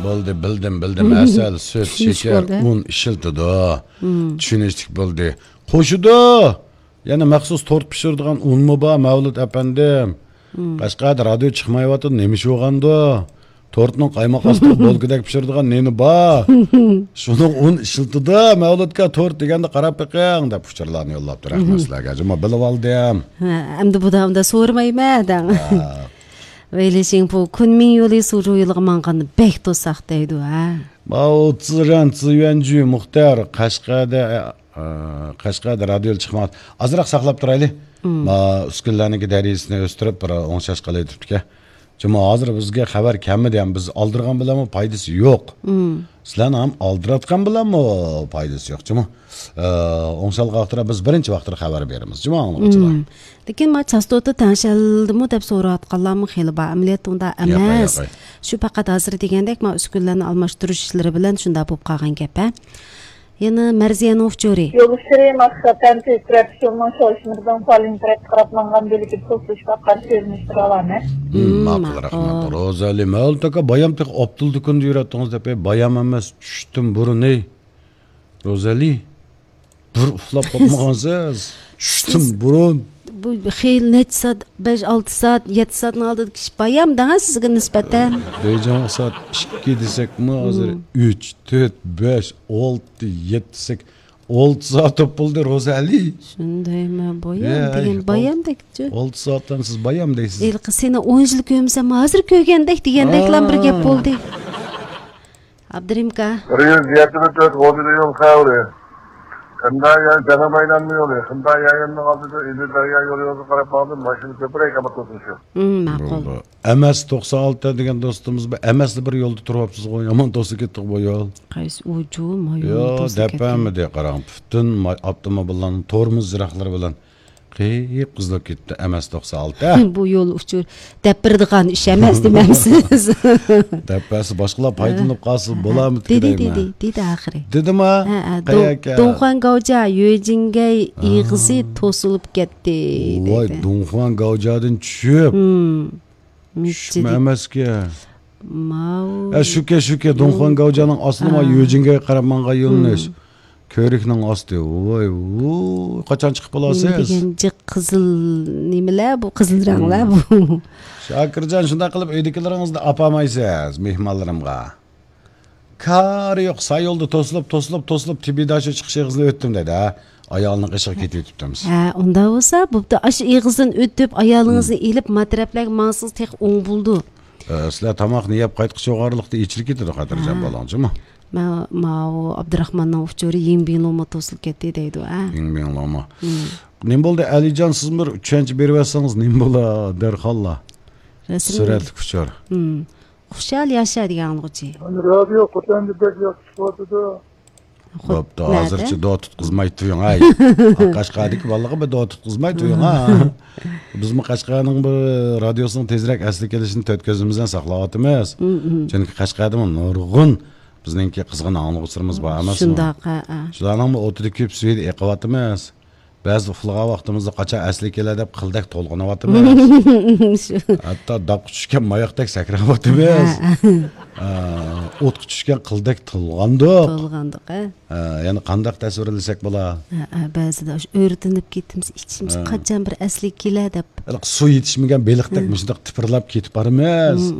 Bo'ldi, bildim. Asal, süt, şeker, un ishiltidi. Tushunishlik bo'ldi. Qo'shidi. Yana maxsus tort pishiradigan unmi bor, Mavlud apandim. Qashqada radio chiqmayapti, nima ish bo'lgandi? Tortning qaymoq ostida bo'lgidek pishiradigan neni bor? Shuni un ishiltidi, Mavludga tort deganda qarab beqing deb uchurlarni yo'llabdi. Rahmat sizlarga. Juma bilib oldim. Endi bu damda so'ramayman dang. Veylesing bu kunming yo'li suruyilig manqanni bek to'saq deydi ha. Ma 30 ran Yuanju Muxtar Qashqada radio chiqmadi. Azroq saqlab turaylik. Ma uskunlarniki darajasini o'stirib bir o'ngshash qilaydi-ku. Juma hozir bizga xabar kamidi ham biz oldirgan bilanmi foydasi yo'q. Sizlarni ham oldiratgan bilanmi foydasi yo'q. Juma o'ngshal vaqtida biz birinchi vaqtda xabar beramiz. Juma anglag'uchilar. Lekin ma chastota tanshaldimi deb so'rayotganlarmi xeyli bor. Amaliyat unda emas. Shu faqat hozir degandek ma uskunlarni almashtirish ishlari bilan shunda bo'lib qolgan gap. Yana Marziyanov Jori. Yo'lishri maqsaddan tezkratishning çalışmalardan faoliyat tarafından belirli so'zlashga qarshi yurishtiralami? Ma'qul rahmat. Rozali Mavludga bayam tek Abduldukun yuratdingiz deb bayam emas tushdim buruni. Rozali bir uxlab qolmagansiz. Tushdim burun. Bu xeyl necha soat 5-6 soat 7 soatni oldida kishi bayam danga sizga nisbatan. Bejon soat 2 desekmi hozir 3, 4, 5, 6, 7 desek 6 soat bo'ldi Rozali. Shundaymi bayam degan bayamdekchi. 6 soatdan siz bayam deysiz. Elqi seni 10 yil ko'msam hozir ko'rgandek degandeklar bir gap bo'ldi. Abdurimka. Riyaziyatini to'rt g'odiyam xavri. Qanday janam aylanmıyor. Qanday yayınning oldida idorlarga yo'l yozib qarab qoldim. Mashina ko'prak amat o'tishim. Ma'qul. MS 96 degan do'stimiz bu MS'li bir yo'lda turibsiz qo'y. Yomon to'sib ketdik bu yo'l. Qaysi uju moyo to'sib ketdi. Yo, depamidi qarang. Butun avtomobillarning tormoz ziroqlari bilan qiyib qizlab ketdi MS 96. Bu yo'l uchun depirdigan ish emas demamsiz. Depasi boshqalar foydalanib qolsa bo'larmi dedi oxiri. Dedimi? Donxan Gavja Yojingay ig'zi to'silib ketdi dedi. Voy, Donxan Gavjadan tushib. Emasga. Shuke Donxan Gavjaning aslima Yojingay qarab menga yo'lnish. Körükning osti. Voy, qachon chiqib olasiz? Degan jiq qizil nimalar bu qizil ranglar bu. Shakirjon shunday qilib uydagilaringizni apamaysiz mehmonlarimga. Kar yo'q, sayolda to'slab tibidashi chiqishingizni o'tdim dedi. Ayolning qishig'i ketib o'tibdimiz. Unda bo'lsa, bo'pti, ash ig'izdan o'tib ayolingizni elib matraplar mansiz tek o'ng buldi. Sizlar tomoqni yeb qaytqichi o'g'irlikda ichilib ketdi xotirjam bo'lingizmi? Ma Abdurahmonning ufchori yengbiloma to'silib ketdi deydi. Yengbiloma. Nim bo'ldi Alijon siz bir 3-chi berib olsangiz nim bo'ladi darholla. Suratli kuchor. Xushal yasha deganlig'ichi. Radio qo'shandi bek yo'qdi. Bo'pti, hozircha duo tutqizmay turing ay. Qashqadagi bolaga bir duo tutqizmay turing ha. Bizmi Qashqaning bu radiosining tezroq asli kelishini to'tkazimizdan saqlayapmiz. Chunki Qashqadami nurg'un bizningki qizg'in anglag'uchimiz bor emasmi? Shundoq, Shularning o'tida ko'p suydi eqiyapmiz. Ba'zi uxlagan vaqtimizda qachon asli keladi deb qildak to'lg'anyapmiz. Hatto daq tushgan moyoqdek sakrayapmiz. O't tushgan qildak to'lg'andiq. Ya'ni qanday tasvirlasak bo'lar? Ba'zida o'rtinib ketimiz, ichimiz qachon bir asli keladi deb. Suv yetishmagan beliqdek shunday tipirlab ketib boramiz.